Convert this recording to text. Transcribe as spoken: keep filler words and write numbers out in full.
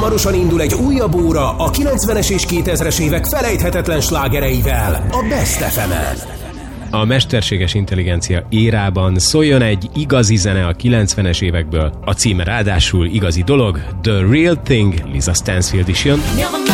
Hamarosan indul egy újabb óra a kilencvenes és kétezres évek felejthetetlen slágereivel a Best ef emen. A mesterséges intelligencia érában szóljon egy igazi zene a kilencvenes évekből. A címe ráadásul igazi dolog, The Real Thing, Lisa Stansfield is jön.